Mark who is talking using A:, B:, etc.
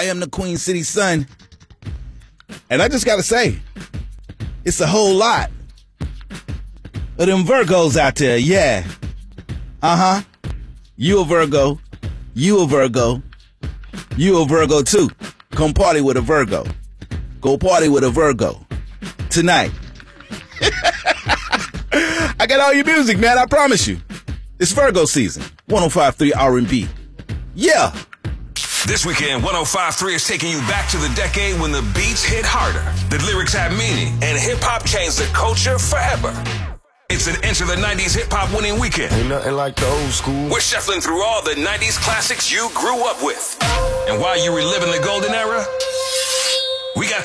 A: I am the Queen City Sun. And I just got to say, it's a whole lot of them Virgos out there, yeah. Uh-huh. You a Virgo. You a Virgo. You a Virgo too. Come party with a Virgo. Go party with a Virgo. Tonight. I got all your music, man, I promise you. It's Virgo season. 105.3 R&B. Yeah.
B: This weekend, 105.3 is taking you back to the decade when the beats hit harder, the lyrics had meaning, and hip-hop changed the culture forever. It's an Enter the 90s hip-hop winning weekend.
C: Ain't nothing like the old school.
B: We're shuffling through all the 90s classics you grew up with. And while you're reliving the golden era, we got